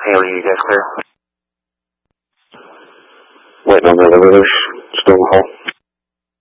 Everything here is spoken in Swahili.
Haley, you guys clear? Waiting on the other Stonewall.